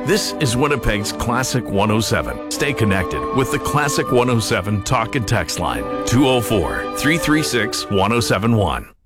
This is Winnipeg's Classic 107. Stay connected with the Classic 107 talk and text line, 204-336-1071.